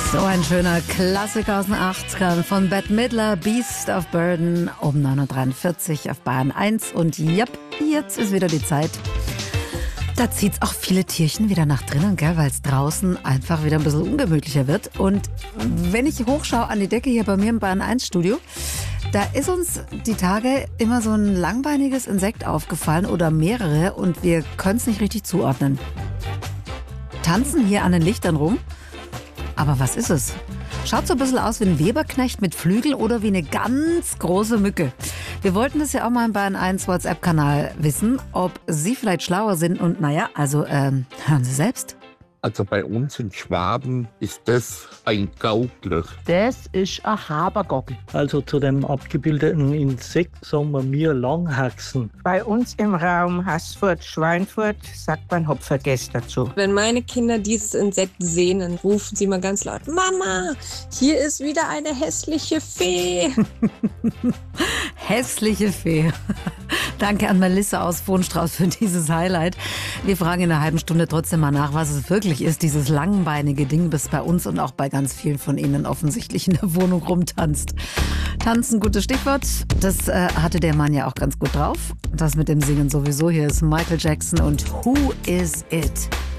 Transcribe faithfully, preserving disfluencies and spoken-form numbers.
So ein schöner Klassiker aus den achtzigern von Bette Midler, Beast of Burden, um neun Uhr dreiundvierzig auf Bayern eins. Und japp, jetzt ist wieder die Zeit. Da zieht es auch viele Tierchen wieder nach drinnen, gell, weil es draußen einfach wieder ein bisschen ungemütlicher wird. Und wenn ich hochschaue an die Decke hier bei mir im Bayern eins Studio, da ist uns die Tage immer so ein langbeiniges Insekt aufgefallen oder mehrere und wir können es nicht richtig zuordnen. Tanzen hier an den Lichtern rum. Aber was ist es? Schaut so ein bisschen aus wie ein Weberknecht mit Flügel oder wie eine ganz große Mücke. Wir wollten das ja auch mal im Bayern eins WhatsApp-Kanal wissen, ob Sie vielleicht schlauer sind. Und naja, also ähm, hören Sie selbst. Also bei uns in Schwaben ist das ein Gaukler. Das ist ein Habergockel. Also zu dem abgebildeten Insekt sagen wir mir Langhaxen. Bei uns im Raum Haßfurt-Schweinfurt sagt man Hopfergäst dazu. Wenn meine Kinder dieses Insekt sehen, dann rufen sie mal ganz laut: Mama, hier ist wieder eine hässliche Fee. Hässliche Fee. Danke an Melissa aus Vohnstrauß für dieses Highlight. Wir fragen in einer halben Stunde trotzdem mal nach, was es wirklich ist, dieses langbeinige Ding, das bei uns und auch bei ganz vielen von Ihnen offensichtlich in der Wohnung rumtanzt. Tanzen, gutes Stichwort. Das äh, hatte der Mann ja auch ganz gut drauf. Das mit dem Singen sowieso. Hier ist Michael Jackson und Who Is It?